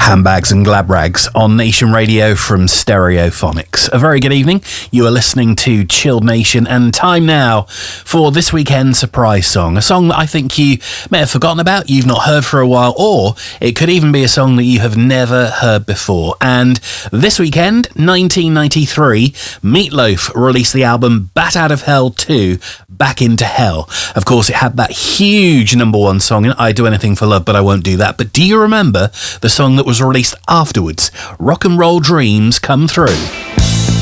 Handbags and Glad Rags on Nation Radio from Stereophonics. A very good evening. You are listening to Chilled Nation, and time now for this weekend's surprise song. A song that I think you may have forgotten about, you've not heard for a while, or it could even be a song that you have never heard before. And this weekend, 1993, Meatloaf released the album Bat Out of Hell 2, Back into Hell. Of course, it had that huge number one song in I Do Anything for Love, But I Won't Do That. But do you remember the song that was released afterwards? Rock and Roll Dreams Come Through.